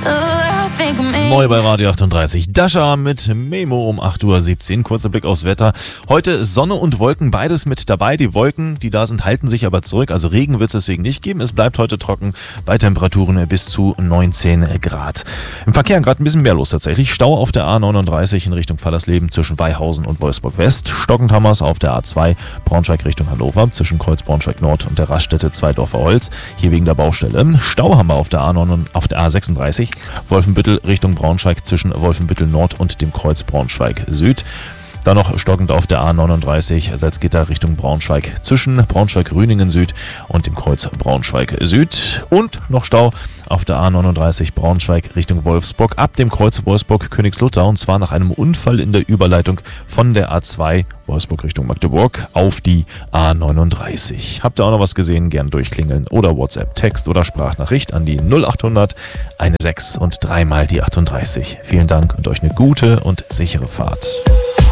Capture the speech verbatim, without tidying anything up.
Neu bei Radio achtunddreißig. Dasha mit Memo um acht Uhr siebzehn. Kurzer Blick aufs Wetter. Heute Sonne und Wolken, beides mit dabei. Die Wolken, die da sind, halten sich aber zurück. Also Regen wird es deswegen nicht geben. Es bleibt heute trocken bei Temperaturen bis zu neunzehn Grad. Im Verkehr gerade ein bisschen mehr los tatsächlich. Stau auf der A neununddreißig in Richtung Fallersleben zwischen Weihausen und Wolfsburg West. Stockenthammers auf der A zwei Braunschweig Richtung Hannover zwischen Kreuz Braunschweig Nord und der Raststätte Zweidorfer Holz. Hier wegen der Baustelle. Stau haben wir auf der A neun, auf der A sechsunddreißig Wolfenbüttel Richtung Braunschweig zwischen Wolfenbüttel Nord und dem Kreuz Braunschweig Süd. Dann noch stockend auf der A neununddreißig Salzgitter Richtung Braunschweig zwischen Braunschweig-Rüningen Süd und dem Kreuz Braunschweig Süd. Und noch Stau auf der A neununddreißig Braunschweig Richtung Wolfsburg ab dem Kreuz Wolfsburg-Königslutter, und zwar nach einem Unfall in der Überleitung von der A zwei Wolfsburg Richtung Magdeburg auf die A neununddreißig. Habt ihr auch noch was gesehen? Gern durchklingeln oder WhatsApp, Text oder Sprachnachricht an die null achthundert sechzehn und dreimal die achtunddreißig. Vielen Dank und euch eine gute und sichere Fahrt.